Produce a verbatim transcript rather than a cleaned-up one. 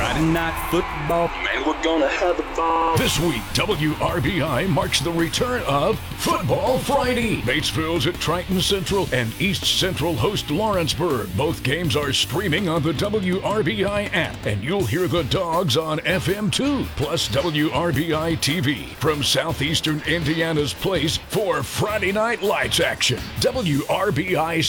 Friday night football, man, we're gonna have a ball. This week, W R B I marks the return of Football Friday. Batesville's at Triton Central and East Central host Lawrenceburg. Both games are streaming on the W R B I app, and you'll hear the Dogs on F M too, plus W R B I T V from southeastern Indiana's place for Friday Night Lights action. W R B I